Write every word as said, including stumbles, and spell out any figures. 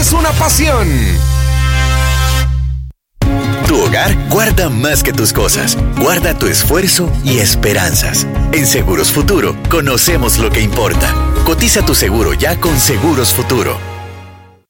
es una pasión. Tu hogar guarda más que tus cosas. Guarda tu esfuerzo y esperanzas. En Seguros Futuro, conocemos lo que importa. Cotiza tu seguro ya con Seguros Futuro.